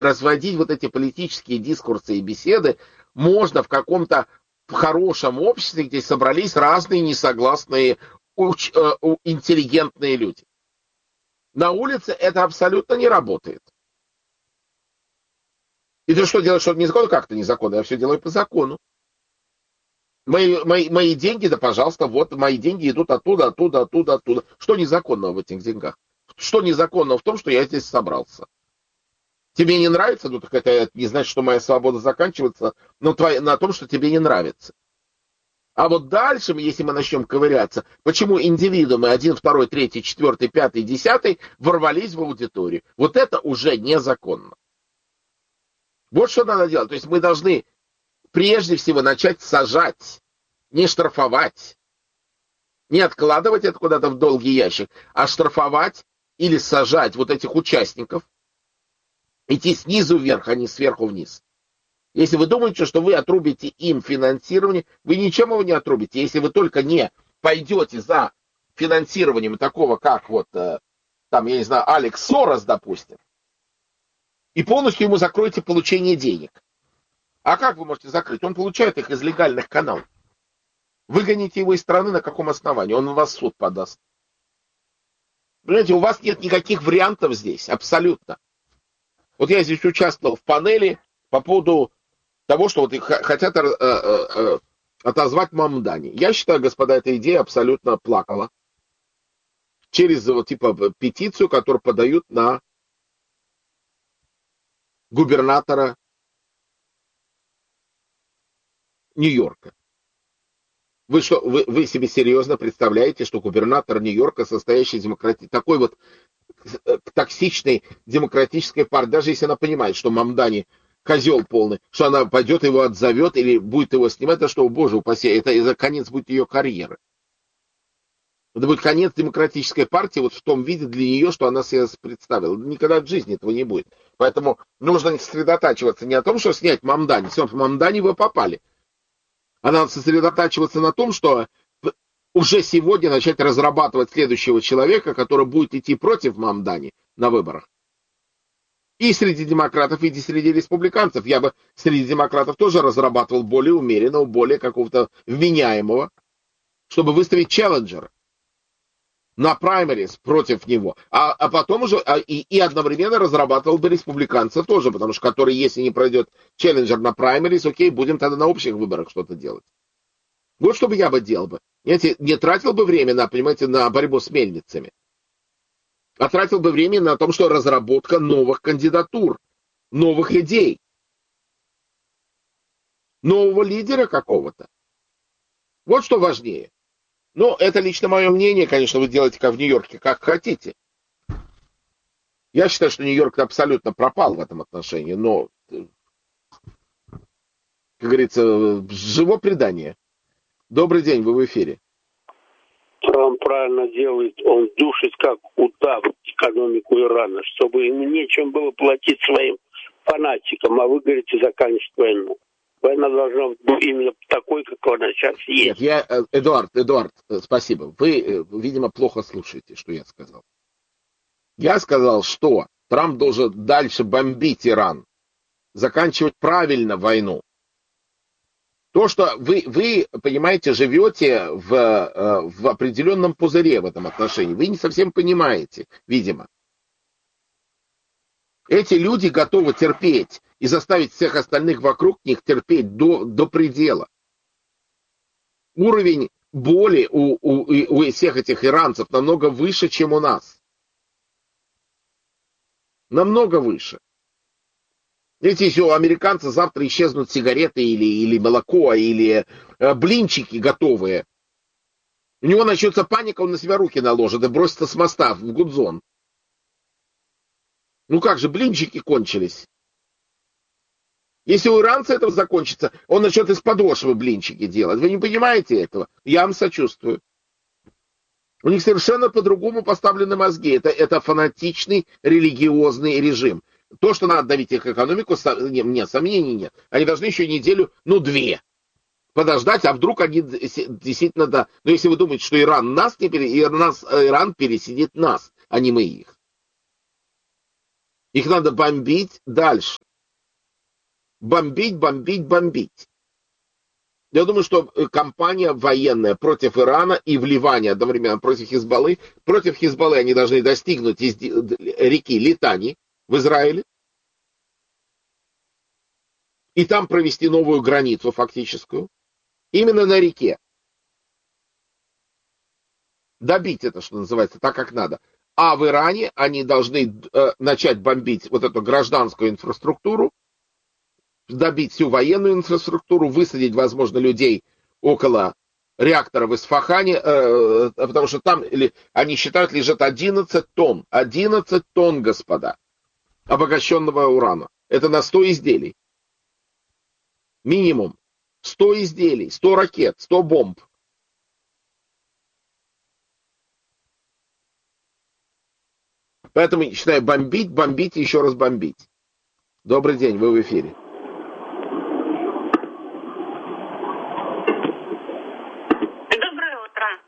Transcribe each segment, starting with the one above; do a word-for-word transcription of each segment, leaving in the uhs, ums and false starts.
разводить вот эти политические дискурсы и беседы можно в каком-то хорошем обществе, где собрались разные несогласные, уч, э, интеллигентные люди. На улице это абсолютно не работает. И ты что делаешь, что незаконно? Как-то незаконно. Я все делаю по закону. Мои, мои, мои деньги, да, пожалуйста, вот мои деньги идут оттуда, оттуда, оттуда, оттуда. Что незаконного в этих деньгах? Что незаконного в том, что я здесь собрался? Тебе не нравится? Ну, так это не значит, что моя свобода заканчивается, но твоя, на том, что тебе не нравится. А вот дальше, если мы начнем ковыряться, почему индивидуумы один, второй, третий, четвертый, пятый, десятый ворвались в аудиторию? Вот это уже незаконно. Вот что надо делать. То есть мы должны прежде всего начать сажать, не штрафовать, не откладывать это куда-то в долгий ящик, а штрафовать или сажать вот этих участников, идти снизу вверх, а не сверху вниз. Если вы думаете, что вы отрубите им финансирование, вы ничем его не отрубите. Если вы только не пойдете за финансированием такого, как вот, там, я не знаю, Алекс Сорос, допустим, и полностью ему закроете получение денег. А как вы можете закрыть? Он получает их из легальных каналов. Выгоните его из страны на каком основании? Он на вас в суд подаст. Понимаете, у вас нет никаких вариантов здесь, абсолютно. Вот я здесь участвовал в панели по поводу того, что вот их хотят э, э, э, отозвать Мамдани. Я считаю, господа, эта идея абсолютно плакала. Через вот, типа петицию, которую подают на губернатора Нью-Йорка. Вы что, вы, вы себе серьезно представляете, что губернатор Нью-Йорка, состоящий из демократии, такой вот токсичной демократической партии, даже если она понимает, что Мамдани козел полный, что она пойдет его отзовет или будет его снимать, это что, боже упаси, это, это конец будет ее карьеры. Это будет конец демократической партии вот в том виде для нее, что она себе представила. Никогда в жизни этого не будет. Поэтому нужно сосредотачиваться не о том, что снять Мамдани. Все, в Мамдани вы попали. А надо сосредотачиваться на том, что уже сегодня начать разрабатывать следующего человека, который будет идти против Мамдани на выборах. И среди демократов, и среди республиканцев. Я бы среди демократов тоже разрабатывал более умеренного, более какого-то вменяемого, чтобы выставить челленджера на праймерис против него. А, а потом уже а, и, и одновременно разрабатывал бы республиканцев тоже, потому что который, если не пройдет челленджер на праймерис, окей, будем тогда на общих выборах что-то делать. Вот что бы я бы делал бы. Знаете, не тратил бы время на, понимаете, на борьбу с мельницами. А тратил бы время на том, что разработка новых кандидатур, новых идей, нового лидера какого-то. Вот что важнее. Ну, это лично мое мнение, конечно, вы делаете как в Нью-Йорке, как хотите. Я считаю, что Нью-Йорк абсолютно пропал в этом отношении, но, как говорится, живо предание. Добрый день, вы в эфире. Трамп правильно делает, он душит как удав экономику Ирана, чтобы им нечем было платить своим фанатикам, а вы говорите заканчивать войну. Война должна быть именно такой, как она сейчас есть. Нет, я, Эдуард, Эдуард, спасибо. Вы, видимо, плохо слушаете, что я сказал. Я сказал, что Трамп должен дальше бомбить Иран, заканчивать правильно войну. То, что вы, вы, понимаете, живете в, в определенном пузыре в этом отношении, вы не совсем понимаете, видимо. Эти люди готовы терпеть и заставить всех остальных вокруг них терпеть до, до предела. Уровень боли у, у, у всех этих иранцев намного выше, чем у нас. Намного выше. Видите, если у американца завтра исчезнут сигареты или, или молоко, или э, блинчики готовые, у него начнется паника, он на себя руки наложит и бросится с моста в Гудзон. Ну как же, блинчики кончились. Если у иранца этого закончится, он начнет из подошвы блинчики делать. Вы не понимаете этого? Я вам сочувствую. У них совершенно по-другому поставлены мозги. Это, это фанатичный религиозный режим. То, что надо давить их экономику, нет, сомнений нет. Они должны еще неделю, ну две, подождать, а вдруг они действительно, да. Но если вы думаете, что Иран нас не пересидит, Иран пересидит нас, а не мы их. Их надо бомбить дальше. Бомбить, бомбить, бомбить. Я думаю, что кампания военная против Ирана и в Ливане одновременно против Хизбаллы. Против Хизбаллы они должны достигнуть из реки Литани в Израиле. И там провести новую границу фактическую. Именно на реке. Добить это, что называется, так, как надо. А в Иране они должны э, начать бомбить вот эту гражданскую инфраструктуру, добить всю военную инфраструктуру, высадить, возможно, людей около реактора в Исфахане, э, потому что там или, они считают, лежит одиннадцать тонн. одиннадцать тонн, господа, обогащенного урана. Это на сто изделий. Минимум. сто изделий, сто ракет, сто бомб. Поэтому, считаю, бомбить, бомбить и еще раз бомбить. Добрый день, вы в эфире. Доброе утро.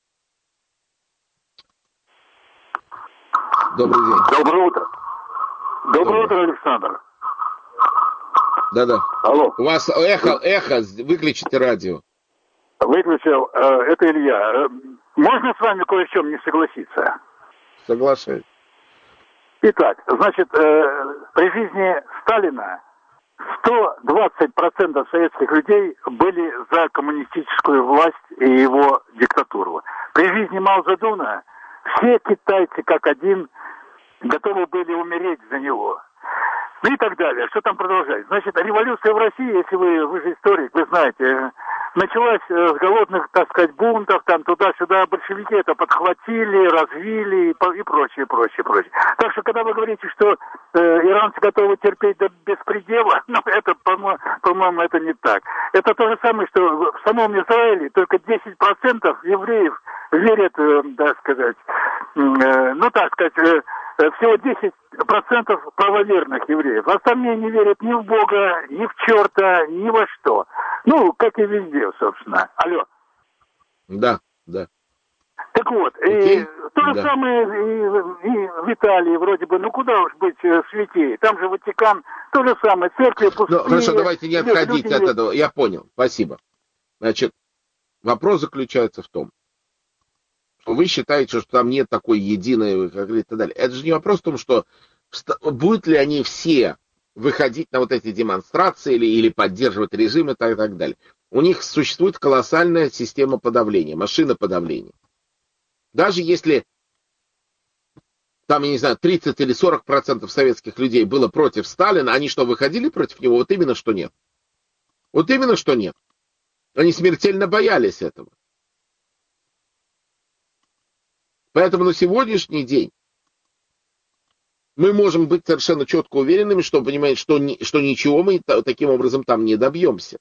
Добрый день. Доброе утро. Доброе, Доброе. утро, Александр. Да-да. Алло. У вас эхо, эхо, выключите радио. Выключил. Это Илья. Можно с вами кое в чем не согласиться? Соглашаюсь. Итак, значит, при жизни Сталина сто двадцать процентов советских людей были за коммунистическую власть и его диктатуру. При жизни Мао Цзэдуна все китайцы как один готовы были умереть за него. Ну и так далее. Что там продолжать? Значит, революция в России, если вы, вы же историк, вы знаете, началась с голодных, так сказать, бунтов, там туда-сюда, большевики это подхватили, развили и, и прочее, прочее, прочее. Так что, когда вы говорите, что э, иранцы готовы терпеть до беспредела, ну, это, по-моему, по-моему, это не так. Это то же самое, что в самом Израиле только десять процентов евреев верят, э, так сказать, э, ну, так сказать, э, всего десять процентов правоверных евреев. Остальные не верят ни в Бога, ни в черта, ни во что. Ну, как и везде, собственно. Алло. Да, да. Так вот, okay. и то же да. самое и, и в Италии вроде бы. Ну, куда уж быть святее? Там же Ватикан, то же самое. Церкви пустые. Ну, хорошо, давайте не отходить люди... от этого. Я понял, спасибо. Значит, вопрос заключается в том, вы считаете, что там нет такой единой, как говорится, и так далее. Это же не вопрос в том, что будут ли они все выходить на вот эти демонстрации или, или поддерживать режим и так, и так далее. У них существует колоссальная система подавления, машина подавления. Даже если там, я не знаю, тридцать или сорок процентов советских людей было против Сталина, они что, выходили против него? Вот именно что нет. Вот именно что нет. Они смертельно боялись этого. Поэтому на сегодняшний день мы можем быть совершенно четко уверенными, что понимаем, что, ни, что ничего мы таким образом там не добьемся.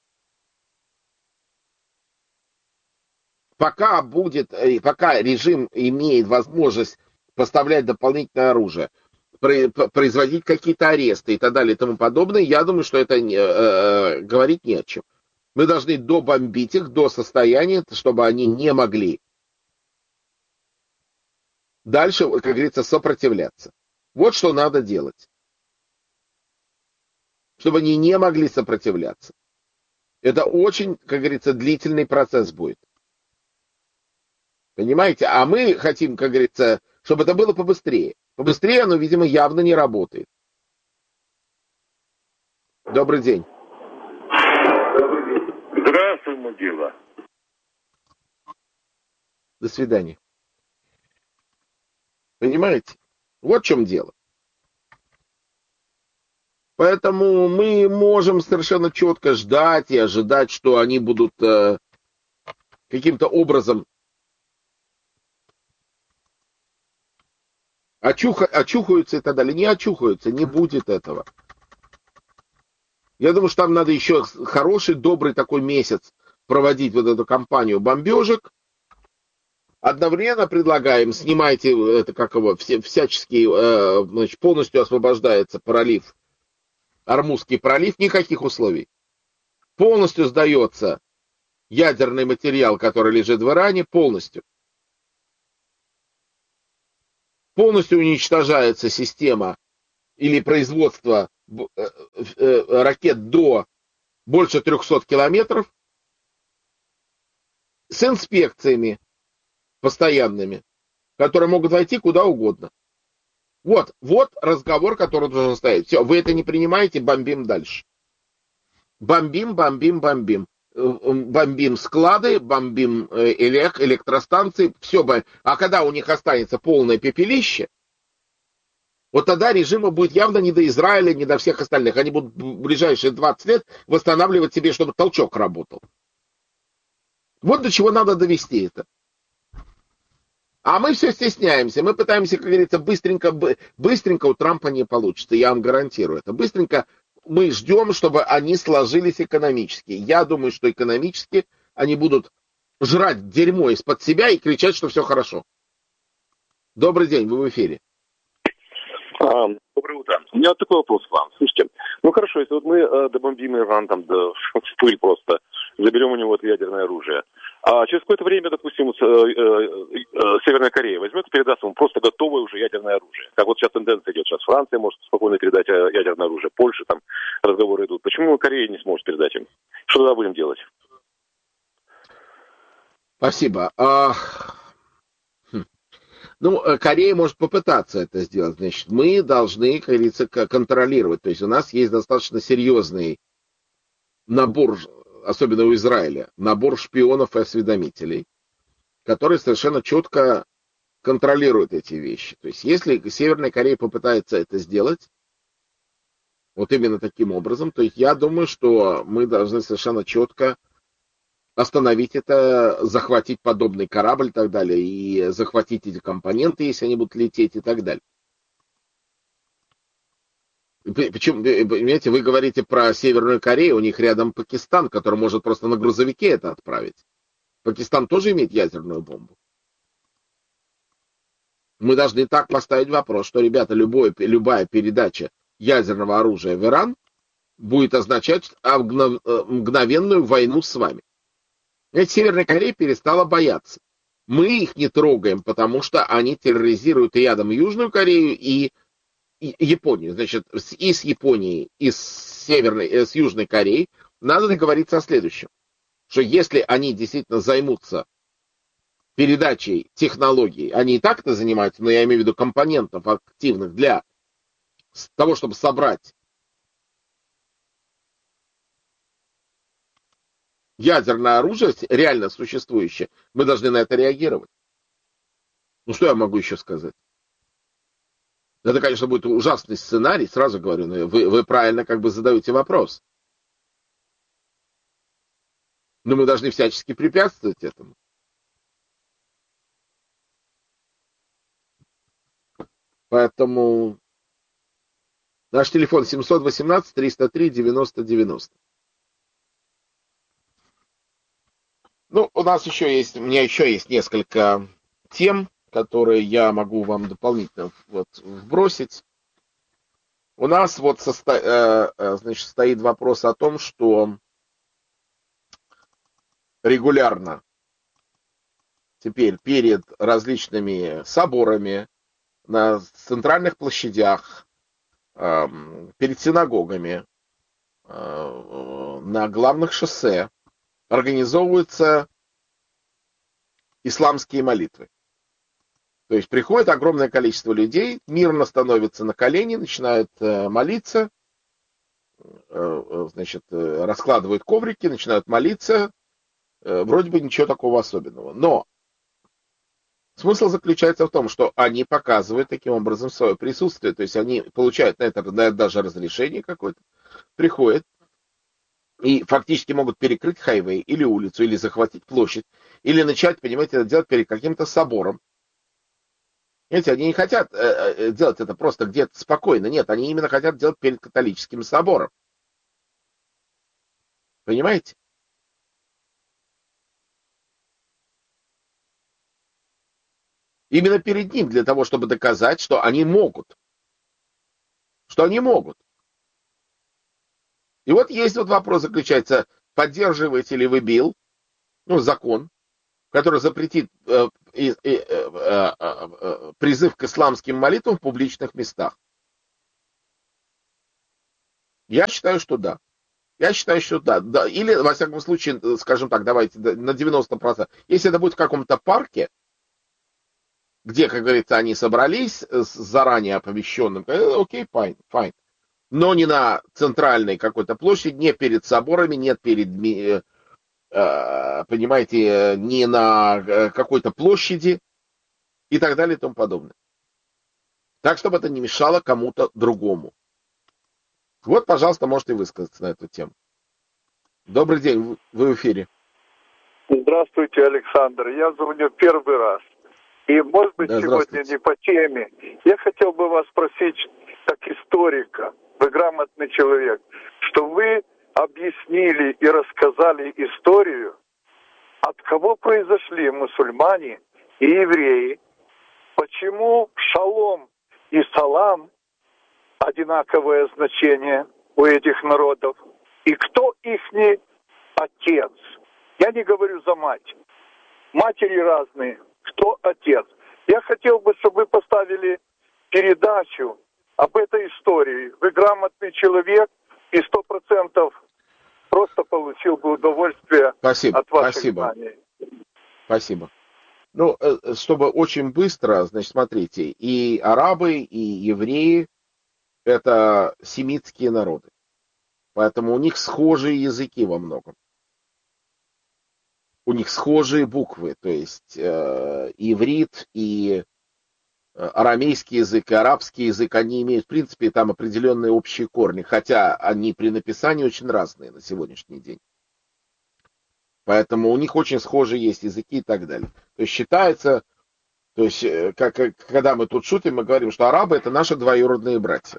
Пока будет, пока режим имеет возможность поставлять дополнительное оружие, производить какие-то аресты и так далее и тому подобное, я думаю, что это э, говорить не о чем. Мы должны добомбить их до состояния, чтобы они не могли дальше, как говорится, сопротивляться. Вот что надо делать. Чтобы они не могли сопротивляться. Это очень, как говорится, длительный процесс будет. Понимаете? А мы хотим, как говорится, чтобы это было побыстрее. Побыстрее оно, видимо, явно не работает. Добрый день. Здравствуй, Мудила. До свидания. Понимаете? Вот в чем дело. Поэтому мы можем совершенно четко ждать и ожидать, что они будут э, каким-то образом очуха, очухаются и так далее. Не очухаются, не будет этого. Я думаю, что там надо еще хороший, добрый такой месяц проводить вот эту кампанию бомбежек. Одновременно предлагаем, снимайте, это как его, все, всячески, э, значит, полностью освобождается пролив, Ормузский пролив, никаких условий. Полностью сдается ядерный материал, который лежит в Иране, полностью. Полностью уничтожается система или производство ракет до больше трехсот километров с инспекциями постоянными, которые могут войти куда угодно. Вот, вот разговор, который должен стоять. Все, вы это не принимаете, бомбим дальше. Бомбим, бомбим, бомбим. Бомбим склады, бомбим элек, электростанции, все. А когда у них останется полное пепелище, вот тогда режиму будет явно не до Израиля, не до всех остальных. Они будут в ближайшие двадцать лет восстанавливать себе, чтобы толчок работал. Вот до чего надо довести это. А мы все стесняемся. Мы пытаемся, как говорится, быстренько, быстренько у Трампа не получится. Я вам гарантирую это. Быстренько мы ждем, чтобы они сложились экономически. Я думаю, что экономически они будут жрать дерьмо из-под себя и кричать, что все хорошо. Добрый день, вы в эфире. А, доброе утро. У меня вот такой вопрос к вам. Слушайте, ну хорошо, если вот мы э, добомбим Иран там до в пыль просто, заберем у него это ядерное оружие, а через какое-то время, допустим, вот, э, э, Северная Корея возьмет и передаст ему просто готовое уже ядерное оружие. Как вот сейчас тенденция идет, сейчас Франция может спокойно передать ядерное оружие, Польша, там разговоры идут. Почему Корея не сможет передать им? Что тогда будем делать? Спасибо. А... Ну, Корея может попытаться это сделать. Значит, мы должны, как говорится, контролировать. То есть у нас есть достаточно серьезный набор, особенно у Израиля, набор шпионов и осведомителей, которые совершенно четко контролируют эти вещи. То есть если Северная Корея попытается это сделать, вот именно таким образом, то есть я думаю, что мы должны совершенно четко остановить это, захватить подобный корабль и так далее, и захватить эти компоненты, если они будут лететь и так далее. Почему, понимаете, вы говорите про Северную Корею, у них рядом Пакистан, который может просто на грузовике это отправить. Пакистан тоже имеет ядерную бомбу. Мы должны так поставить вопрос, что, ребята, любое, любая передача ядерного оружия в Иран будет означать мгновенную войну с вами. Ведь Северная Корея перестала бояться. Мы их не трогаем, потому что они терроризируют рядом Южную Корею и, и Японию. Значит, и с Японией, и с, Северной, с Южной Кореей надо договориться о следующем. Что если они действительно займутся передачей технологий, они и так это занимаются, но я имею в виду компонентов активных для того, чтобы собрать ядерное оружие, реально существующее, мы должны на это реагировать. Ну, что я могу еще сказать? Это, конечно, будет ужасный сценарий, сразу говорю, но вы, вы правильно как бы задаете вопрос. Но мы должны всячески препятствовать этому. Поэтому наш телефон семь один восемь триста три девяносто девяносто. Ну, у нас еще есть, у меня еще есть несколько тем, которые я могу вам дополнительно вот вбросить. У нас вот состо... значит, стоит вопрос о том, что регулярно теперь перед различными соборами, на центральных площадях, перед синагогами, на главных шоссе организовываются исламские молитвы. То есть приходит огромное количество людей, мирно становятся на колени, начинают молиться, значит, раскладывают коврики, начинают молиться. Вроде бы ничего такого особенного. Но смысл заключается в том, что они показывают таким образом свое присутствие. То есть они получают на это, на это даже разрешение какое-то, приходят и фактически могут перекрыть хайвей или улицу, или захватить площадь, или начать, понимаете, это делать перед каким-то собором. Знаете, они не хотят э, делать это просто где-то спокойно. Нет, они именно хотят делать перед католическим собором. Понимаете? Именно перед ним, для того, чтобы доказать, что они могут. Что они могут. И вот есть вот вопрос заключается, поддерживаете ли вы билл, ну, закон, который запретит э, э, э, э, э, призыв к исламским молитвам в публичных местах. Я считаю, что да. Я считаю, что да. да. Или, во всяком случае, скажем так, давайте на девяносто процентов. Если это будет в каком-то парке, где, как говорится, они собрались с заранее оповещенным, окей, fine, fine. Но не на центральной какой-то площади, не перед соборами, нет перед, понимаете, не на какой-то площади и так далее и тому подобное. Так, чтобы это не мешало кому-то другому. Вот, пожалуйста, можете высказаться на эту тему. Добрый день, вы в эфире. Здравствуйте, Александр. Я звоню первый раз. И, может быть, да, сегодня не по теме. Я хотел бы вас спросить, как историка, вы грамотный человек, что вы объяснили и рассказали историю, от кого произошли мусульмане и евреи, почему шалом и салам одинаковое значение у этих народов, и кто ихний отец. Я не говорю за мать. Матери разные. Кто отец? Я хотел бы, чтобы вы поставили передачу об этой истории. Вы грамотный человек и сто процентов просто получил бы удовольствие спасибо, от ваших спасибо. знаний. Спасибо. Ну, чтобы очень быстро, значит, смотрите, и арабы, и евреи – это семитские народы. Поэтому у них схожие языки во многом. У них схожие буквы, то есть э, иврит и арамейский язык, и арабский язык, они имеют, в принципе, там определенные общие корни, хотя они при написании очень разные на сегодняшний день. Поэтому у них очень схожие есть языки и так далее. То есть считается, то есть, как, когда мы тут шутим, мы говорим, что арабы – это наши двоюродные братья.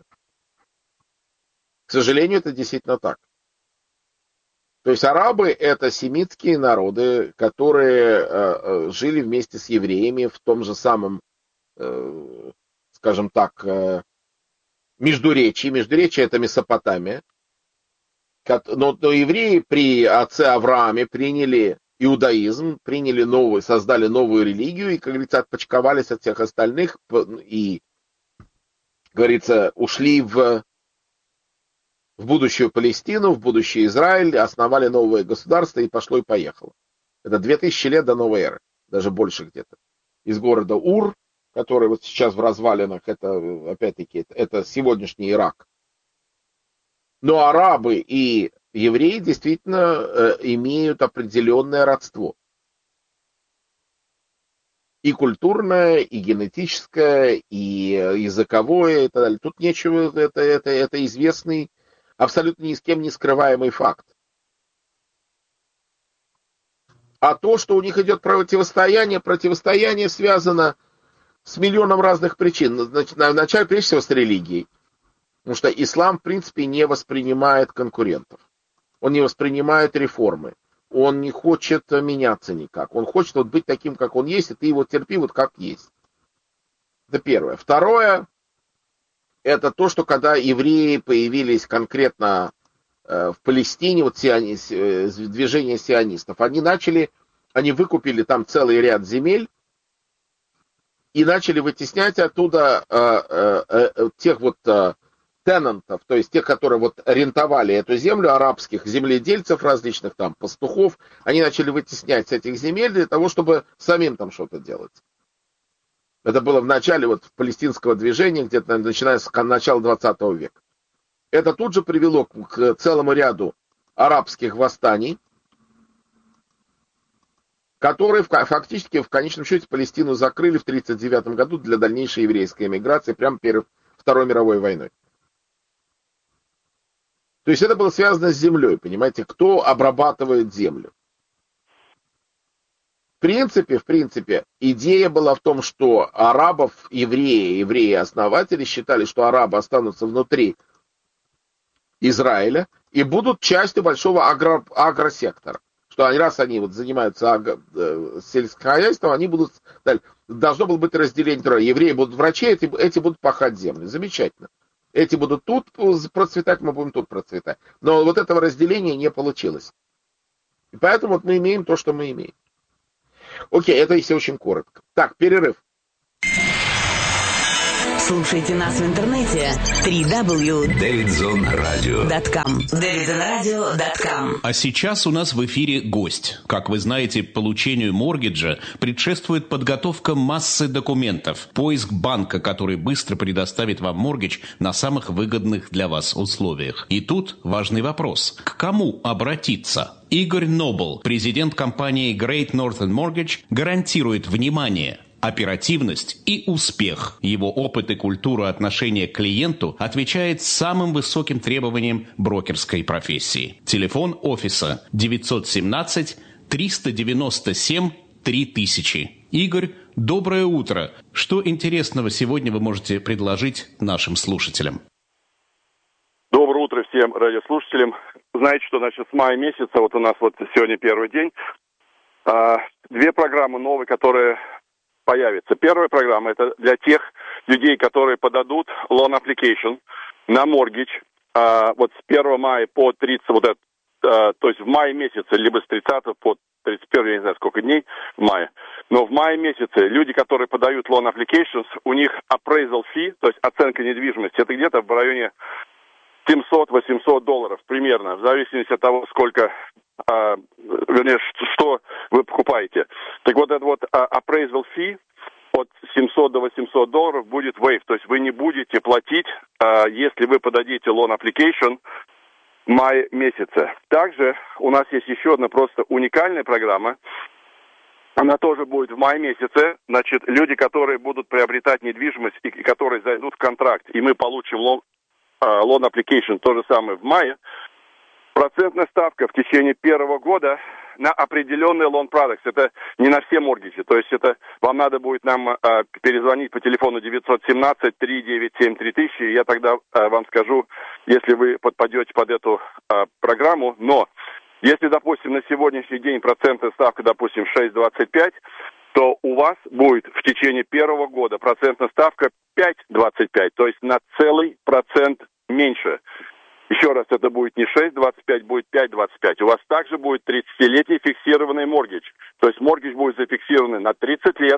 К сожалению, это действительно так. То есть арабы – это семитские народы, которые э, жили вместе с евреями в том же самом, э, скажем так, э, междуречии. Междуречие – это Месопотамия. Но, но евреи при отце Аврааме приняли иудаизм, приняли новую, создали новую религию и, как говорится, отпочковались от всех остальных и, как говорится, ушли в... в будущую Палестину, в будущий Израиль, основали новое государство и пошло и поехало. Это две тысячи лет до новой эры, даже больше где-то. Из города Ур, который вот сейчас в развалинах, это, опять-таки, это, это сегодняшний Ирак. Но арабы и евреи действительно э, имеют определенное родство. И культурное, и генетическое, и языковое, и так далее. Тут нечего, это, это, это известный, абсолютно ни с кем не скрываемый факт. А то, что у них идет противостояние, противостояние связано с миллионом разных причин. Значит, вначале, прежде всего, с религией. Потому что ислам, в принципе, не воспринимает конкурентов. Он не воспринимает реформы. Он не хочет меняться никак. Он хочет вот быть таким, как он есть, и ты его терпи вот как есть. Это первое. Второе, это то, что когда евреи появились конкретно э, в Палестине, вот сиони, э, движение сионистов, они начали, они выкупили там целый ряд земель и начали вытеснять оттуда э, э, э, тех вот э, тенантов, то есть тех, которые вот арендовали эту землю, арабских земледельцев различных там, пастухов, они начали вытеснять с этих земель для того, чтобы самим там что-то делать. Это было в начале вот палестинского движения, где-то начиная с начала двадцатого века. Это тут же привело к целому ряду арабских восстаний, которые фактически в конечном счете Палестину закрыли в тысяча девятьсот тридцать девятом году для дальнейшей еврейской эмиграции прямо перед Второй мировой войной. То есть это было связано с землей, понимаете, кто обрабатывает землю. В принципе, в принципе, идея была в том, что арабов, евреи, евреи-основатели считали, что арабы останутся внутри Израиля и будут частью большого агро, агросектора. Что они, раз они вот занимаются агро, э, сельским хозяйством, они будут... Должно было быть разделение. Евреи будут врачи, эти, эти будут пахать землю. Замечательно. Эти будут тут процветать, мы будем тут процветать. Но вот этого разделения не получилось. И поэтому вот мы имеем то, что мы имеем. Окей, это если очень коротко. Так, перерыв. Слушайте нас в интернете дабл ю дабл ю дабл ю точка дэвидсон радио точка ком. дэвидсон радио точка ком. А сейчас у нас в эфире гость. Как вы знаете, получению моргиджа предшествует подготовка массы документов, поиск банка, который быстро предоставит вам моргидж на самых выгодных для вас условиях. И тут важный вопрос. К кому обратиться? Игорь Нобл, президент компании Great Northern Mortgage, гарантирует внимание, оперативность и успех. Его опыт и культура отношения к клиенту отвечает самым высоким требованиям брокерской профессии. Телефон офиса девятьсот семнадцать триста девяносто семь три тысячи. Игорь, доброе утро. Что интересного сегодня вы можете предложить нашим слушателям? Доброе утро всем радиослушателям. Знаете, что, значит, с мая месяца, вот у нас вот сегодня первый день, две программы новые, которые появится. Первая программа — это для тех людей, которые подадут loan application на mortgage а, вот с первого мая по тридцатого, вот это, а, то есть в мае месяце, либо с тридцатого по тридцать первого, я не знаю, сколько дней в мае. Но в мае месяце люди, которые подают loan applications, у них appraisal fee, то есть оценка недвижимости, это где-то в районе семьсот-восемьсот долларов примерно, в зависимости от того, сколько, а, вернее, что вы покупаете. Так вот, этот вот а, appraisal fee от семьсот до восемьсот долларов будет waive, то есть вы не будете платить, а, если вы подадите loan application в мае месяце. Также у нас есть еще одна просто уникальная программа. Она тоже будет в мае месяце. Значит, люди, которые будут приобретать недвижимость и которые зайдут в контракт, и мы получим loan loan application, то же самое в мае, процентная ставка в течение первого года на определенные loan products. Это не на все моргиджи. То есть это вам надо будет нам э, перезвонить по телефону девятьсот семнадцать триста девяносто семь три тысячи, и я тогда э, вам скажу, если вы подпадете под эту э, программу. Но если, допустим, на сегодняшний день процентная ставка, допустим, шесть двадцать пять, то у вас будет в течение первого года процентная ставка пять двадцать пять, то есть на целый процент меньше. Еще раз, это будет не шесть двадцать пять, будет пять двадцать пять. У вас также будет тридцатилетний фиксированный моргидж. То есть моргидж будет зафиксированный на тридцать лет.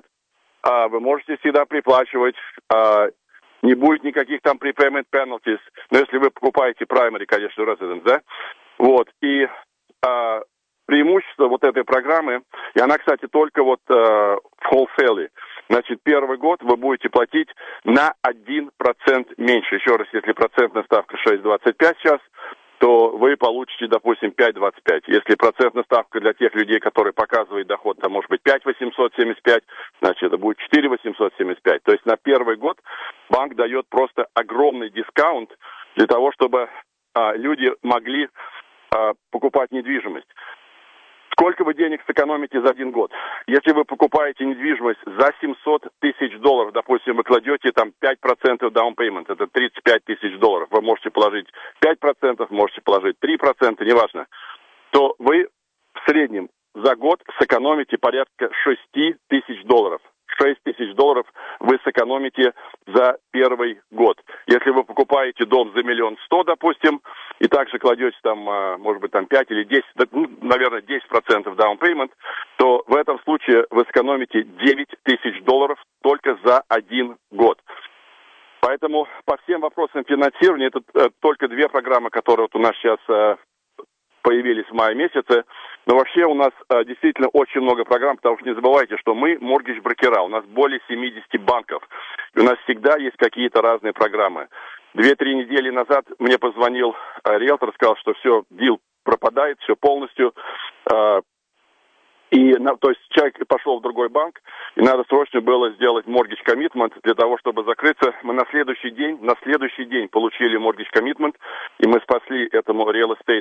А вы можете всегда приплачивать. А, не будет никаких там prepayment penalties. Но если вы покупаете primary, конечно, residence, да? Вот. И а, преимущество вот этой программы, и она, кстати, только вот а, в wholesale. Значит, первый год вы будете платить на один процент меньше. Еще раз, если процентная ставка шесть двадцать пять сейчас, то вы получите, допустим, пять двадцать пять. Если процентная ставка для тех людей, которые показывают доход, там может быть пять восемьсот семьдесят пять, значит, это будет четыре восемьсот семьдесят пять. То есть на первый год банк дает просто огромный дискаунт для того, чтобы а, люди могли а, покупать недвижимость. Сколько вы денег сэкономите за один год? Если вы покупаете недвижимость за семьсот тысяч долларов, допустим, вы кладете там пять процентов down payment, это тридцать пять тысяч долларов, вы можете положить пять процентов, можете положить три процента, неважно, то вы в среднем за год сэкономите порядка шесть тысяч долларов. шесть тысяч долларов вы сэкономите за первый год. Если вы покупаете дом за миллион сто, допустим, и также кладете там, может быть, там пять или десять, ну, наверное, десять процентов down payment, то в этом случае вы сэкономите девять тысяч долларов только за один год. Поэтому по всем вопросам финансирования, это э, только две программы, которые вот у нас сейчас э, появились в мае месяце. Но вообще у нас э, действительно очень много программ, потому что не забывайте, что мы моргидж-брокера, у нас более семьдесят банков, и у нас всегда есть какие-то разные программы. Две-три недели назад мне позвонил э, риэлтор, сказал, что все, дил пропадает, все полностью. Э, и, на, то есть человек пошел в другой банк, и надо срочно было сделать mortgage commitment для того, чтобы закрыться. Мы на следующий день, на следующий день получили mortgage commitment, и мы спасли этому real estate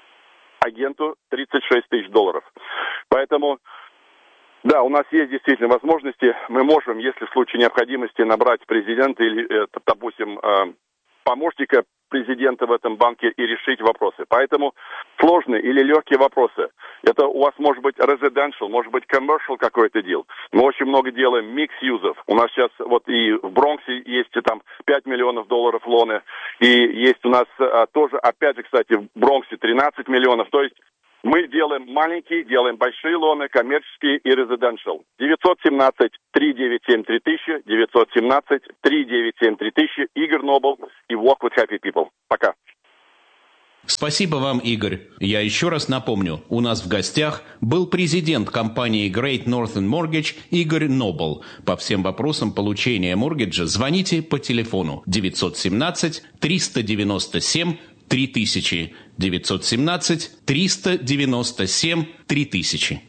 агенту тридцать шесть тысяч долларов. Поэтому, да, у нас есть действительно возможности. Мы можем, если в случае необходимости, набрать президента или, допустим, помощника президента в этом банке и решить вопросы. Поэтому сложные или легкие вопросы. Это у вас может быть residential, может быть commercial какой-то deal. Мы очень много делаем микс-юзов. У нас сейчас вот и в Бронксе есть там пять миллионов долларов лоны. И есть у нас а, тоже, опять же, кстати, в Бронксе тринадцать миллионов. То есть Мы делаем маленькие, делаем большие лоны, коммерческие и резиденциал. девятьсот семнадцать три девять семь три тысячи, девятьсот семнадцать три девять семь три тысячи, Игорь Нобл и Walk with Happy People. Пока. Спасибо вам, Игорь. Я еще раз напомню, у нас в гостях был президент компании Great Northern Mortgage Игорь Нобл. По всем вопросам получения моргиджа звоните по телефону девятьсот семнадцать триста девяносто семь три тысячи. девятьсот семнадцать триста девяносто семь три тысячи.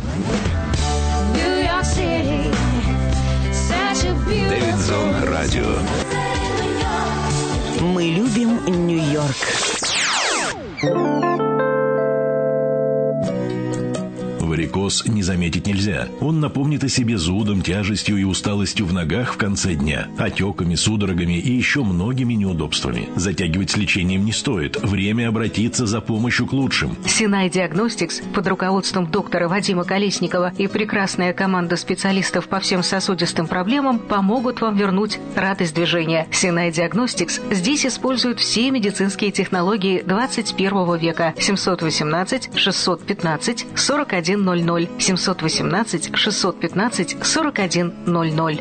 Дэвид Зон Радио. Мы любим Нью-Йорк. Варикоз не заметить нельзя. Он напомнит о себе зудом, тяжестью и усталостью в ногах в конце дня, отеками, судорогами и еще многими неудобствами. Затягивать с лечением не стоит. Время обратиться за помощью к лучшим. Синай Диагностикс под руководством доктора Вадима Колесникова и прекрасная команда специалистов по всем сосудистым проблемам помогут вам вернуть радость движения. Синай Диагностикс здесь используют все медицинские технологии двадцать первого века. семьсот восемнадцать шестьсот пятнадцать сорок один ноль ноль. семьсот восемнадцать шестьсот пятнадцать сорок один ноль ноль.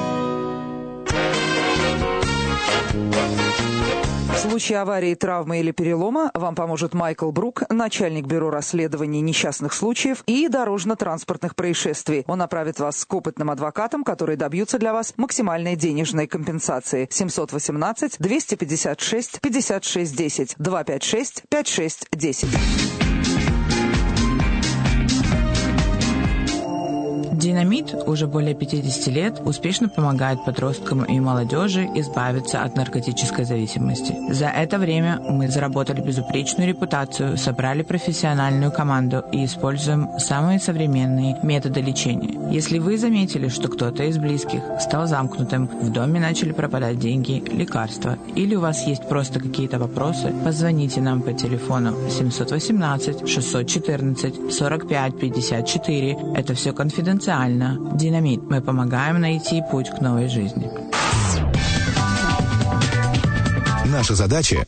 В случае аварии, травмы или перелома вам поможет Майкл Брук, начальник бюро расследований несчастных случаев и дорожно-транспортных происшествий. Он направит вас к опытным адвокатам, которые добьются для вас максимальной денежной компенсации. семьсот восемнадцать двести пятьдесят шесть пятьдесят шесть десять. два пять шесть пять шесть десять. Динамит уже более пятьдесят лет успешно помогает подросткам и молодежи избавиться от наркотической зависимости. За это время мы заработали безупречную репутацию, собрали профессиональную команду и используем самые современные методы лечения. Если вы заметили, что кто-то из близких стал замкнутым, в доме начали пропадать деньги, лекарства, или у вас есть просто какие-то вопросы, позвоните нам по телефону семьсот восемнадцать шестьсот четырнадцать сорок пять пятьдесят четыре. Это все конфиденциально. Динамит. Мы помогаем найти путь к новой жизни. Наша задача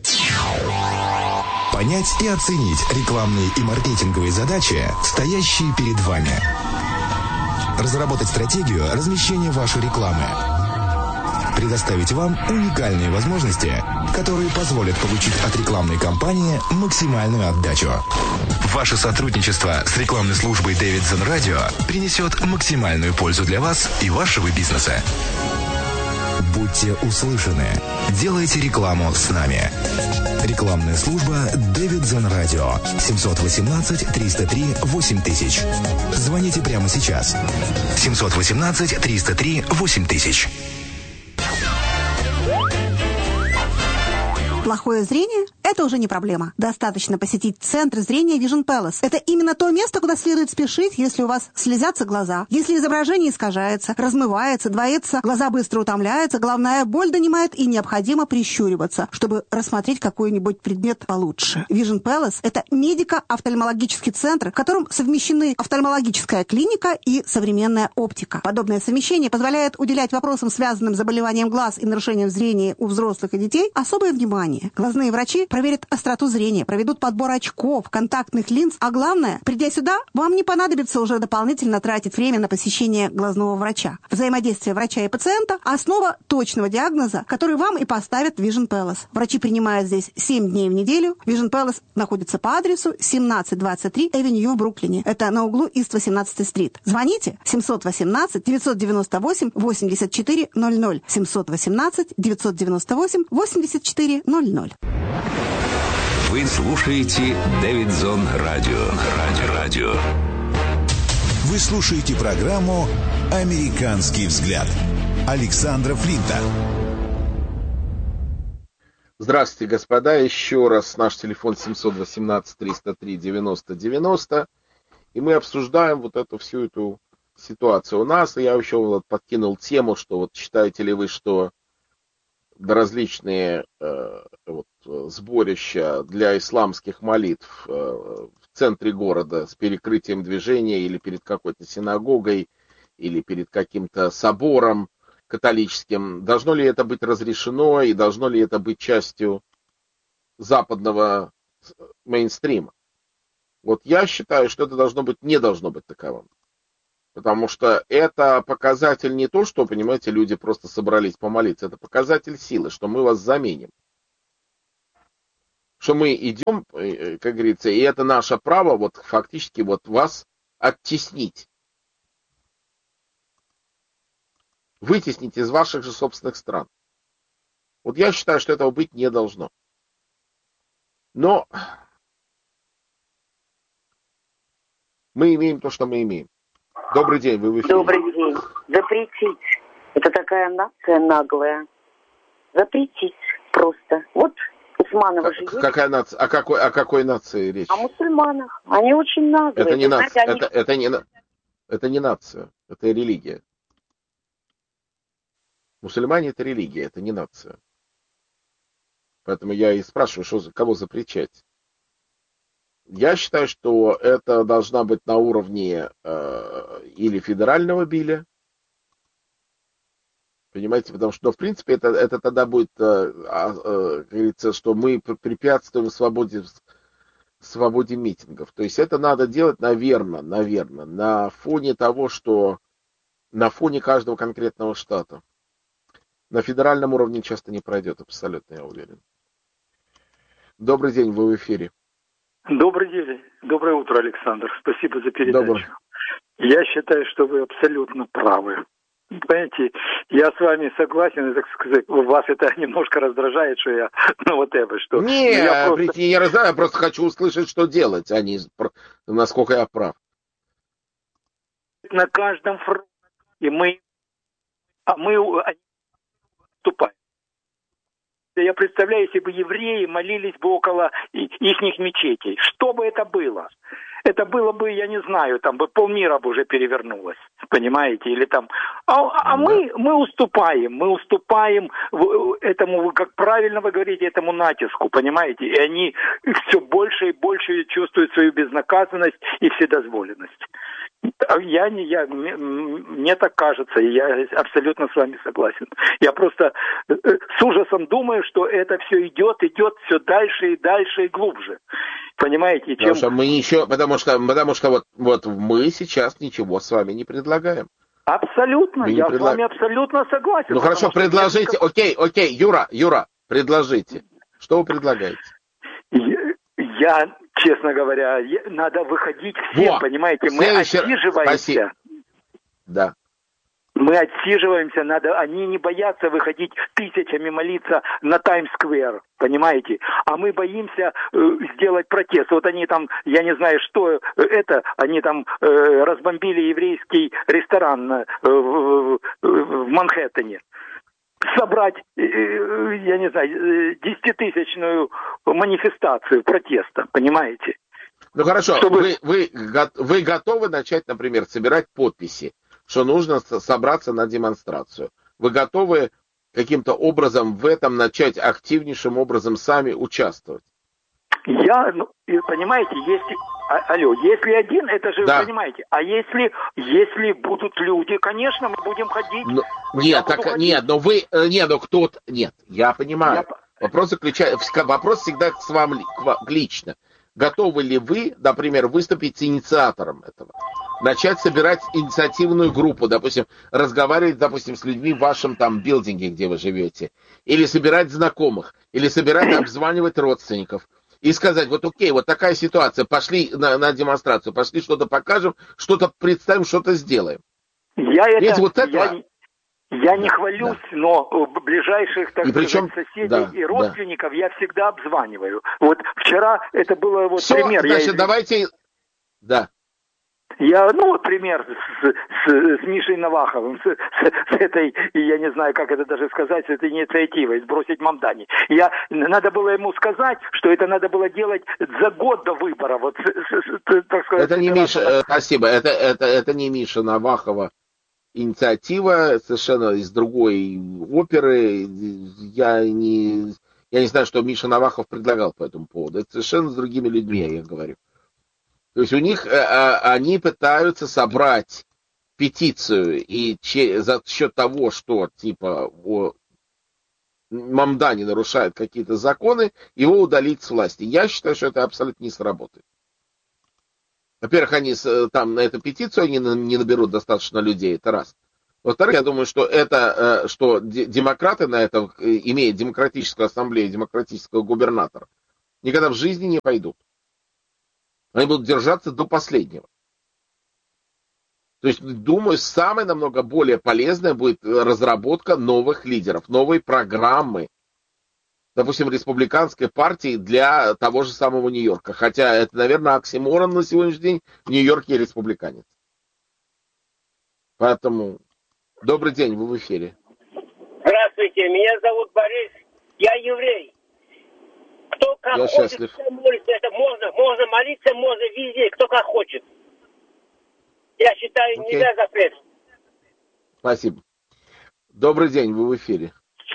– понять и оценить рекламные и маркетинговые задачи, стоящие перед вами. Разработать стратегию размещения вашей рекламы. Предоставить вам уникальные возможности, которые позволят получить от рекламной кампании максимальную отдачу. Ваше сотрудничество с рекламной службой Davidson Radio принесет максимальную пользу для вас и вашего бизнеса. Будьте услышаны. Делайте рекламу с нами. Рекламная служба Davidson Radio. семьсот восемнадцать триста три восемь тысяч. Звоните прямо сейчас. семьсот восемнадцать триста три восемь тысяч. Плохое зрение – это уже не проблема. Достаточно посетить центр зрения Vision Palace. Это именно то место, куда следует спешить, если у вас слезятся глаза, если изображение искажается, размывается, двоится, глаза быстро утомляются, головная боль донимает и необходимо прищуриваться, чтобы рассмотреть какой-нибудь предмет получше. Vision Palace – это медико-офтальмологический центр, в котором совмещены офтальмологическая клиника и современная оптика. Подобное совмещение позволяет уделять вопросам, связанным с заболеванием глаз и нарушением зрения у взрослых и детей, особое внимание. Глазные врачи проверят остроту зрения, проведут подбор очков, контактных линз, а главное, придя сюда, вам не понадобится уже дополнительно тратить время на посещение глазного врача. Взаимодействие врача и пациента – основа точного диагноза, который вам и поставят в Vision Palace. Врачи принимают здесь семь дней в неделю. Vision Palace находится по адресу семнадцать двадцать три Эвеню в Бруклине. Это на углу Ист восемнадцатой стрит. Звоните семьсот восемнадцать девятьсот девяносто восемь восемьдесят четыре ноль ноль. семьсот восемнадцать девятьсот девяносто восемь восемьдесят четыре ноль ноль. Вы слушаете Davidson Radio. Радио. Радио. Вы слушаете программу «Американский взгляд» Александра Флинта. Здравствуйте, господа. Еще раз наш телефон семьсот восемнадцать триста три девяносто девяносто. И мы обсуждаем вот эту всю эту ситуацию у нас. И я еще вот подкинул тему, что вот считаете ли вы, что различные э, вот, сборища для исламских молитв э, в центре города с перекрытием движения или перед какой-то синагогой, или перед каким-то собором католическим, должно ли это быть разрешено и должно ли это быть частью западного мейнстрима? Вот я считаю, что это должно быть, не должно быть таковым. Потому что это показатель не то, что, понимаете, люди просто собрались помолиться, это показатель силы, что мы вас заменим. Что мы идем, как говорится, и это наше право вот фактически вот вас оттеснить. Вытеснить из ваших же собственных стран. Вот я считаю, что этого быть не должно. Но мы имеем то, что мы имеем. Добрый день, вы в эфире. Добрый день. Запретить. Это такая нация наглая. Запретить просто. Вот Усманова же есть. Какая нация? О какой, о какой нации речь? О мусульманах. Они очень наглые. Это не знаете, нация. они... Это, это, не, это не нация. Это религия. Мусульмане — это религия, это не нация. Поэтому я и спрашиваю, что, кого запрещать. Я считаю, что это должна быть на уровне э, или федерального биля, понимаете, потому что, ну, в принципе, это, это тогда будет, э, э, говорится, что мы препятствуем свободе, свободе митингов. То есть это надо делать, наверное, наверное, на фоне того, что на фоне каждого конкретного штата. На федеральном уровне часто не пройдет, абсолютно, я уверен. Добрый день, вы в эфире. Добрый день. Доброе утро, Александр. Спасибо за передачу. Добрый. Я считаю, что вы абсолютно правы. Понимаете, я с вами согласен, так сказать, вас это немножко раздражает, что я, ну вот это, что... Не, я просто... просто... не раздражаю, я просто хочу услышать, что делать, а не насколько я прав. На каждом фронте, и мы, а мы вступаем. Я представляю, если бы евреи молились бы около ихних мечетей. Что бы это было? Это было бы, я не знаю, там бы полмира бы уже перевернулось. Понимаете? Или там... А, а мы, мы уступаем. Мы уступаем этому, как правильно вы говорите, этому натиску. Понимаете? И они все больше и больше чувствуют свою безнаказанность и вседозволенность. Я не, я, мне, мне так кажется, и я абсолютно с вами согласен. Я просто с ужасом думаю, что это все идет, идет все дальше и дальше и глубже. Понимаете? Чем... Потому что мы ничего, потому что, потому что вот, вот мы сейчас ничего с вами не предлагаем. Абсолютно, я предлаг... с вами абсолютно согласен. Ну хорошо, предложите, что... окей, окей, Юра, Юра, предложите. Что вы предлагаете? Я, я честно говоря, надо выходить всем, Во! понимаете, мы Следующий... отсиживаемся. Спасибо. Да. Мы отсиживаемся, надо, они не боятся выходить тысячами молиться на Таймс-сквер, понимаете? А мы боимся э, сделать протест. Вот они там, я не знаю, что это, они там э, разбомбили еврейский ресторан э, в, в Манхэттене. Собрать, э, я не знаю, десятитысячную манифестацию протеста, понимаете? Ну хорошо, Чтобы... вы, вы, вы готовы начать, например, собирать подписи, что нужно собраться на демонстрацию? Вы готовы каким-то образом в этом начать активнейшим образом сами участвовать? Я, ну, понимаете, если, а, алло, если один, это же, да. Вы понимаете, а если, если будут люди, конечно, мы будем ходить. Ну, нет, так, ходить. нет, но вы, нет, но кто-то, нет, я понимаю. Я... Вопрос заключается, вопрос всегда к вам лично. Готовы ли вы, например, выступить с инициатором этого? Начать собирать инициативную группу, допустим, разговаривать, допустим, с людьми в вашем там билдинге, где вы живете, или собирать знакомых, или собирать, обзванивать родственников, и сказать, вот окей, вот такая ситуация, пошли на, на демонстрацию, пошли что-то покажем, что-то представим, что-то сделаем. Я Ведь это, вот это... я, я не хвалюсь, да. но ближайших, так и сказать, причем, соседей да, и родственников да. я всегда обзваниваю. Вот вчера это было вот Все, пример. Значит, я... давайте... Да. Я, ну, вот пример с, с, с Мишей Наваховым, с, с, с этой, я не знаю, как это даже сказать, с этой инициативой, сбросить Мамдани. Я, надо было ему сказать, что это надо было делать за год до выбора. Вот, с, с, так сказать, это не Миша, э, спасибо, это, это, это не Миша Навахова инициатива, совершенно из другой оперы. Я не, я не знаю, что Миша Навахов предлагал по этому поводу. Это совершенно с другими людьми, я говорю. То есть у них, э, э, они пытаются собрать петицию, и че, за счет того, что типа о, Мамдани нарушает какие-то законы, его удалить с власти. Я считаю, что это абсолютно не сработает. Во-первых, они там на эту петицию они не наберут достаточно людей, это раз. Во-вторых, я думаю, что это, что демократы на это, имея демократическую ассамблею, демократического губернатора, никогда в жизни не пойдут. Они будут держаться до последнего. То есть, думаю, самое намного более полезное будет разработка новых лидеров, новой программы, допустим, республиканской партии для того же самого Нью-Йорка. Хотя это, наверное, оксиморон на сегодняшний день. В Нью-Йорке республиканец. Поэтому добрый день, вы в эфире. Здравствуйте, меня зовут Борис, я еврей. Кто как я хочет, счастлив. молится, это можно, можно молиться, можно везде, кто как хочет. Я считаю, Окей. нельзя запрет. Спасибо. Добрый день, вы в эфире.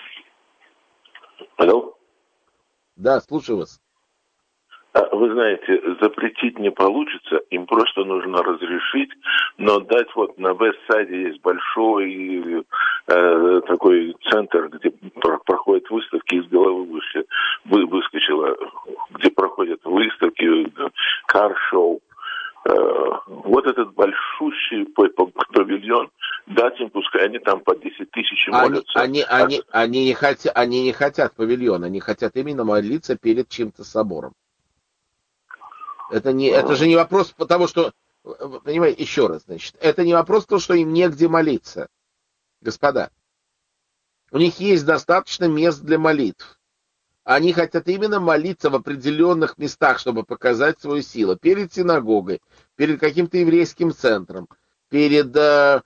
Алло? Да, слушаю вас. Вы знаете, запретить не получится, им просто нужно разрешить, но дать вот на Вестсайде есть большой э, такой центр, где проходят выставки, из головы вышли, вы, выскочило, где проходят выставки, кар-шоу. Э, вот этот большущий павильон, дать им, пускай они там по десять тысяч молятся. Они, они, они, они, не хотят, они не хотят павильон, они хотят именно молиться перед чьим-то собором. Это, не, это же не вопрос того, что... Понимаете, еще раз, значит. Это не вопрос того, что им негде молиться. Господа. У них есть достаточно мест для молитв. Они хотят именно молиться в определенных местах, чтобы показать свою силу. Перед синагогой, перед каким-то еврейским центром, перед э,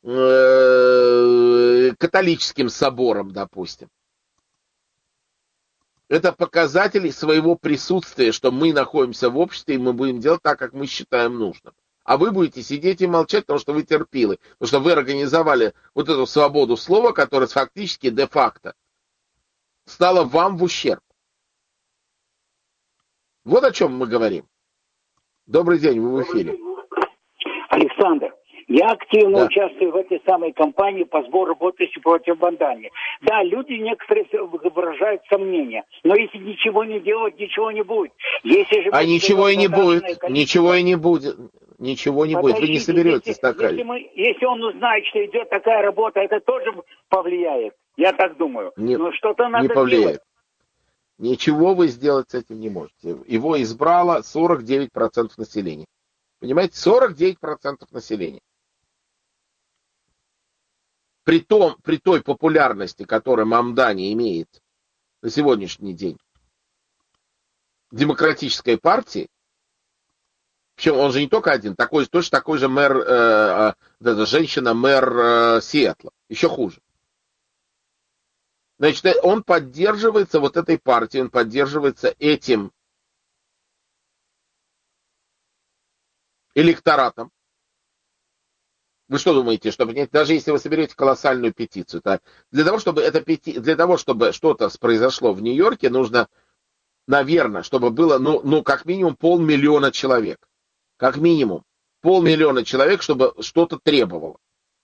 э, католическим собором, допустим. Это показатель своего присутствия, что мы находимся в обществе, и мы будем делать так, как мы считаем нужным. А вы будете сидеть и молчать, потому что вы терпилы. Потому что вы организовали вот эту свободу слова, которая фактически, де-факто, стала вам в ущерб. Вот о чем мы говорим. Добрый день, вы в эфире. Александр, я активно да. участвую в этой самой кампании по сбору подписей против Бандани. Да, люди некоторые выражают сомнения, но если ничего не делать, ничего не будет. Если же а ничего и не будет, количество... ничего и не будет, ничего не Подождите, будет, вы не соберетесь если, такая. Если, мы, если он узнает, что идет такая работа, это тоже повлияет, я так думаю. Не, но что-то надо не повлияет. делать. Ничего вы сделать с этим не можете. Его избрало сорок девять процентов населения. Понимаете, сорок девять процентов населения. При, том, при той популярности, которую Мамдани имеет на сегодняшний день, демократической партии, причем он же не только один, такой, точно такой же мэр, э, э, женщина-мэр э, Сиэтла, еще хуже. Значит, он поддерживается вот этой партией, он поддерживается этим электоратом. Вы что думаете, что даже если вы соберете колоссальную петицию, то для того, чтобы это пети... для того, чтобы что-то произошло в Нью-Йорке, нужно, наверное, чтобы было, ну, ну, как минимум полмиллиона человек. Как минимум полмиллиона человек, чтобы что-то требовало.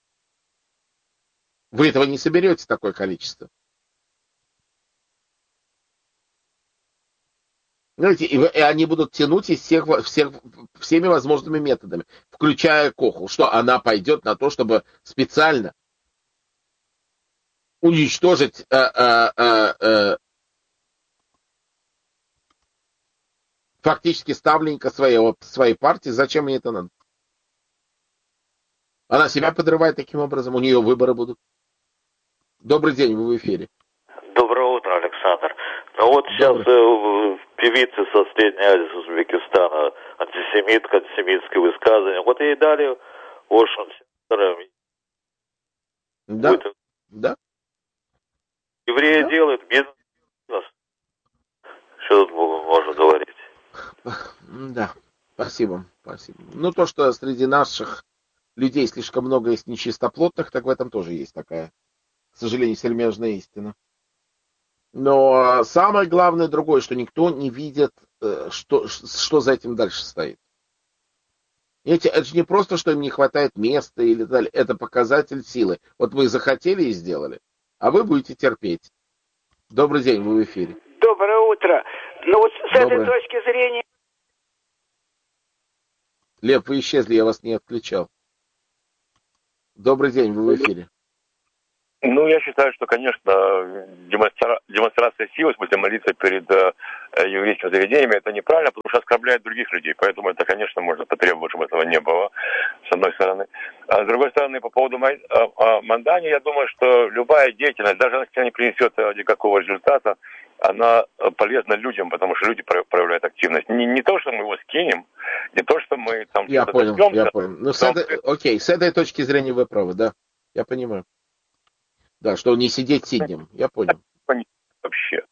Вы этого не соберете, такое количество. Знаете, и, и они будут тянуть из всех, всех, всеми возможными методами, включая Коху, что она пойдет на то, чтобы специально уничтожить э, э, э, э, фактически ставленника своего, своей партии. Зачем ей это надо? Она себя подрывает таким образом, у нее выборы будут. Добрый день, вы в эфире. Доброе утро, Александр. Ну вот сейчас э, певица со Средней Азии, с Узбекистана, антисемитка, антисемитское высказывание. Вот ей дали Вашингтон. Да, будет... да. Евреи да. делают бизнес. Что тут можно говорить? Да, спасибо, спасибо. Ну, то, что среди наших людей слишком много есть нечистоплотных, так в этом тоже есть такая, к сожалению, сермяжная истина. Но самое главное другое, что никто не видит, что, что за этим дальше стоит. Видите, это же не просто, что им не хватает места или так далее, это показатель силы. Вот вы захотели и сделали, а вы будете терпеть. Добрый день, вы в эфире. Доброе утро. Ну вот с Доброе. этой точки зрения... Лев, вы исчезли, я вас не отключал. Добрый день, вы в эфире. Ну, я считаю, что, конечно, демонстра... демонстрация силы, в смысле молиться перед э, еврейскими заведениями, это неправильно, потому что оскорбляет других людей. Поэтому это, конечно, можно потребовать, чтобы этого не было, с одной стороны. А с другой стороны, по поводу май... а, Мандани, я думаю, что любая деятельность, даже если она не принесет никакого результата, она полезна людям, потому что люди проявляют активность. Не, не то, что мы его скинем, не то, что мы там... Я понял, я понял. Ну, с этой... окей, с этой точки зрения вы правы, да, я понимаю. Да, что не сидеть сиднем. Я понял. Вообще.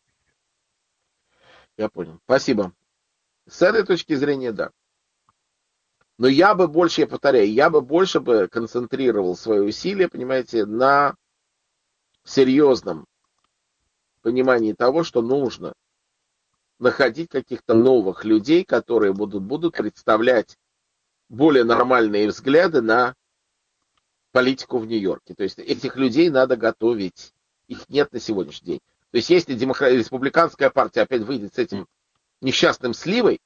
Я понял. Спасибо. С этой точки зрения, да. Но я бы больше, я повторяю, я бы больше бы концентрировал свои усилия, понимаете, на серьезном понимании того, что нужно находить каких-то новых людей, которые будут, будут представлять более нормальные взгляды на политику в Нью-Йорке. То есть этих людей надо готовить. Их нет на сегодняшний день. То есть если демокра... республиканская партия опять выйдет с этим несчастным сливой,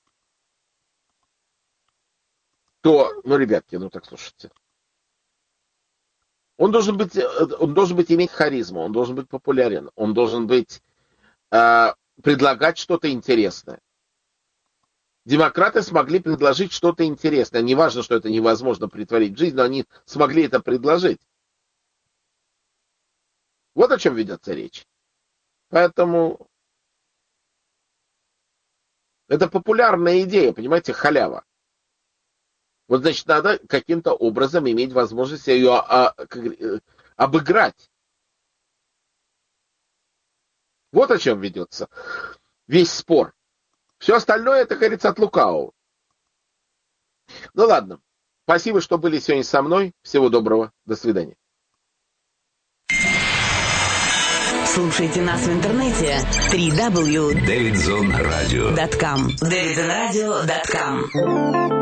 то, ну, ребятки, ну так слушайте. Он должен быть, он должен быть иметь харизму, он должен быть популярен, он должен быть э, предлагать что-то интересное. Демократы смогли предложить что-то интересное. Не важно, что это невозможно претворить в жизнь, но они смогли это предложить. Вот о чем ведется речь. Поэтому это популярная идея, понимаете, халява. Вот, значит, надо каким-то образом иметь возможность ее обыграть. Вот о чем ведется весь спор. Все остальное, это, говорится, от лукавого. Ну ладно. Спасибо, что были сегодня со мной. Всего доброго. До свидания. Слушайте нас в интернете дабл ю дабл ю дабл ю точка дэвид зон радио точка ком дэвид зон радио точка ком.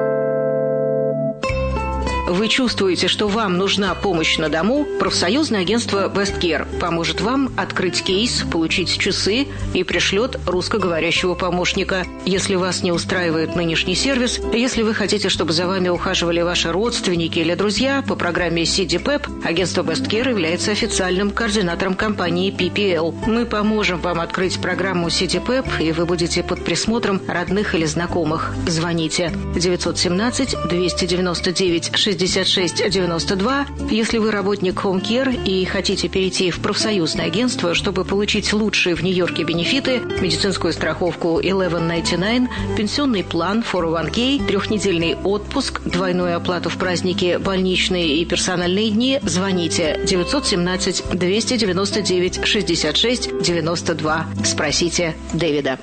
Вы чувствуете, что вам нужна помощь на дому? Профсоюзное агентство Westcare поможет вам открыть кейс, получить часы и пришлет русскоговорящего помощника. Если вас не устраивает нынешний сервис, если вы хотите, чтобы за вами ухаживали ваши родственники или друзья, по программе си ди пэп агентство Westcare является официальным координатором компании пи пи эл. Мы поможем вам открыть программу си ди пэп, и вы будете под присмотром родных или знакомых. Звоните девятьсот семнадцать двести девяносто девять шестьдесят шесть девяносто два. Если вы работник Home Care и хотите перейти в профсоюзное агентство, чтобы получить лучшие в Нью-Йорке бенефиты, медицинскую страховку eleven ninety-nine, пенсионный план фор о ван кей, трехнедельный отпуск, двойную оплату в праздники, больничные и персональные дни, звоните девятьсот семнадцать двести девяносто девять шестьдесят шесть девяносто два. Спросите Дэвида.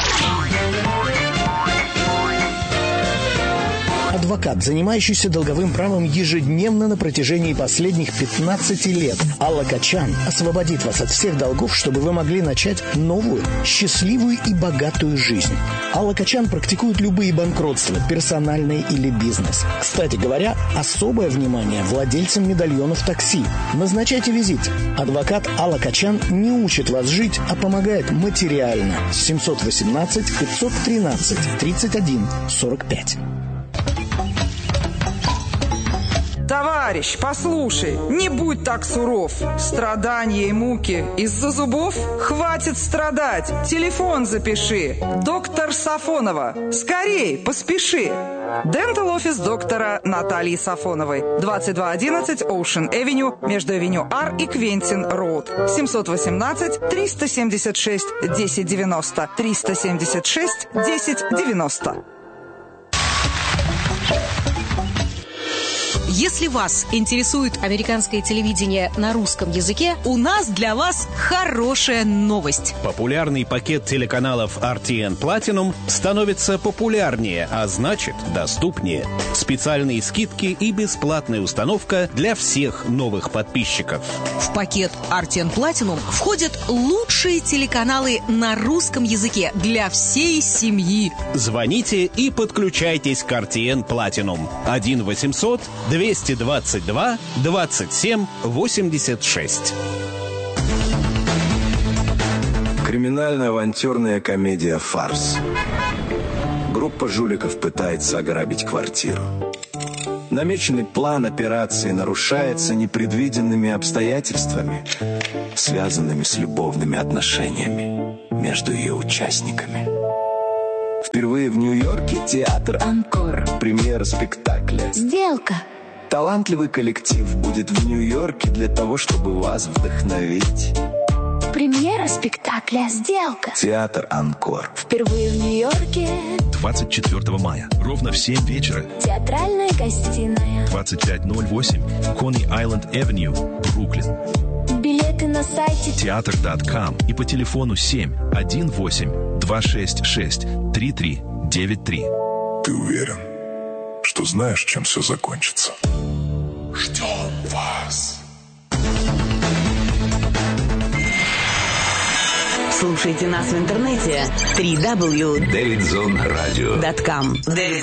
Адвокат, занимающийся долговым правом ежедневно на протяжении последних пятнадцати лет. Алла Качан освободит вас от всех долгов, чтобы вы могли начать новую, счастливую и богатую жизнь. Алла Качан практикует любые банкротства, персональные или бизнес. Кстати говоря, особое внимание владельцам медальонов такси. Назначайте визит. Адвокат Алла Качан не учит вас жить, а помогает материально. семьсот восемнадцать пятьсот тринадцать тридцать один сорок пять. Товарищ, послушай, не будь так суров. Страдания и муки из-за зубов? Хватит страдать. Телефон запиши. Доктор Сафонова. Скорей, поспеши. Дентал офис доктора Натальи Сафоновой. двадцать два одиннадцать Ocean Avenue между Авеню Ар и Квентин Роуд. семьсот восемнадцать триста семьдесят шесть десять девяносто. триста семьдесят шесть десять девяносто. Если вас интересует американское телевидение на русском языке, у нас для вас хорошая новость. Популярный пакет телеканалов ар ти эн Platinum становится популярнее, а значит доступнее. Специальные скидки и бесплатная установка для всех новых подписчиков. В пакет ар ти эн Platinum входят лучшие телеканалы на русском языке для всей семьи. Звоните и подключайтесь к ар ти эн Platinum. один восемьсот двести двадцать два двадцать семь восемьдесят шесть. Криминально-авантюрная комедия «Фарс». Группа жуликов пытается ограбить квартиру. Намеченный план операции нарушается непредвиденными обстоятельствами, связанными с любовными отношениями между ее участниками. Впервые в Нью-Йорке театр «Анкор». Премьера спектакля «Сделка». Талантливый коллектив будет в Нью-Йорке для того, чтобы вас вдохновить. Премьера спектакля «Сделка». Театр «Анкор». Впервые в Нью-Йорке. двадцать четвёртого мая. Ровно в семь вечера. Театральная гостиная. двадцать пять ноль восемь. Coney Island Avenue, Бруклин. Билеты на сайте театр точка ком и по телефону семь один восемь два шесть шесть три три девять три. Ты уверен, что знаешь, чем все закончится? Ждем вас. Слушайте нас в интернете дабл ю дабл ю дабл ю точка дэвид зон радио точка ком.